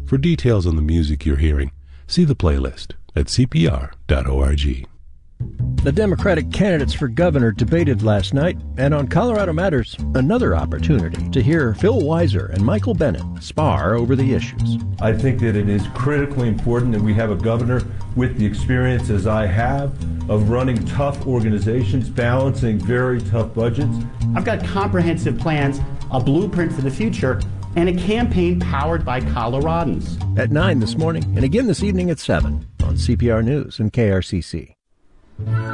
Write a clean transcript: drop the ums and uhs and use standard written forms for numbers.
For details on the music you're hearing, see the playlist at cpr.org. The Democratic candidates for governor debated last night, and on Colorado Matters, another opportunity to hear Phil Weiser and Michael Bennet spar over the issues. I think that it is critically important that we have a governor with the experience, as I have, of running tough organizations, balancing very tough budgets. I've got comprehensive plans, a blueprint for the future, and a campaign powered by Coloradans. At 9 this morning, and again this evening at 7 on CPR News and KRCC.